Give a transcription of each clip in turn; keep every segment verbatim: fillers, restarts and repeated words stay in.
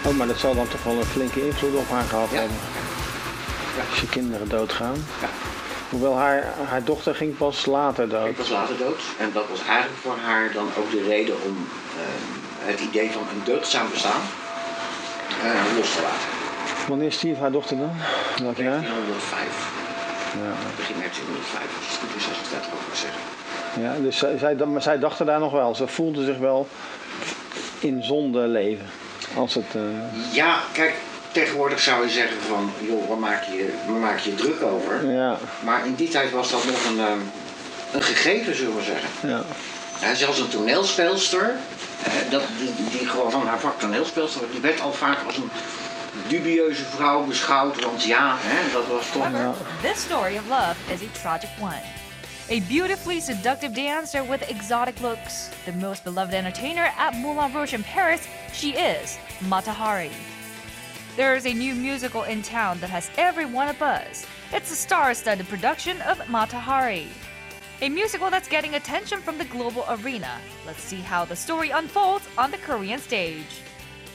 Oh, maar dat zal dan toch wel een flinke invloed op haar gehad ja. hebben. Ja. Als je kinderen doodgaan. Ja. Hoewel haar, haar dochter ging pas later dood. Ik was later dood. En dat was eigenlijk voor haar dan ook de reden om uh, het idee van een deugdzaam bestaan uh, los te laten. Wanneer stierf haar dochter dan? Welk jaar? negentienhonderdvijf. Ja. Begin negentienhonderdvijf, als het goed is, als ik dat ook moet zeggen. Ja, dus zij, zij, maar zij dacht er daar nog wel. Ze voelde zich wel in zonde leven. Als het, uh... Ja, kijk, tegenwoordig zou je zeggen van, joh, waar maak je waar maak je druk over? Ja. Maar in die tijd was dat nog een, um, een gegeven, zullen we zeggen. Ja. Ja, zelfs een toneelspeelster, eh, dat, die, die gewoon van haar vak toneelspeelster, die werd al vaak als een dubieuze vrouw beschouwd, want ja, hè, dat was toch... However, this story of love is a tragic one. A beautifully seductive dancer with exotic looks, the most beloved entertainer at Moulin Rouge in Paris, she is Mata Hari. There is a new musical in town that has everyone abuzz. It's a star-studded production of Mata Hari, a musical that's getting attention from the global arena. Let's see how the story unfolds on the Korean stage.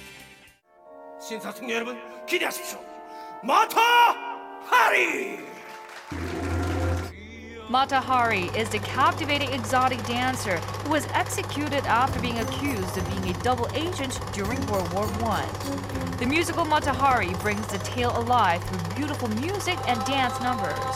신사숙녀 여러분 기대하십시오. 마타 하리! Mata Hari is the captivating exotic dancer who was executed after being accused of being a double agent during World War One. The musical Mata Hari brings the tale alive through beautiful music and dance numbers.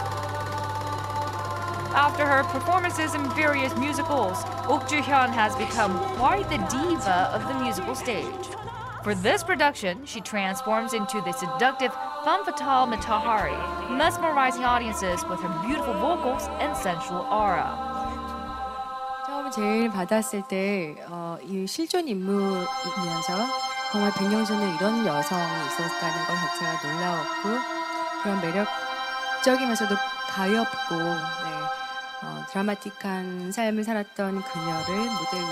After her performances in various musicals, Ok Joo-hyun has become quite the diva of the musical stage. For this production, she transforms into the seductive femme fatale Mata Hari, mesmerizing audiences with her beautiful vocals and sensual aura. 처음 제일 받았을 때 어, 이 실존 인물이면서 정말 백 년 전에 이런 여성이 있었다는 것 자체가 놀라웠고 그런 매력적이면서도 가엾고 네, 어, 드라마틱한 삶을 살았던 그녀를 무대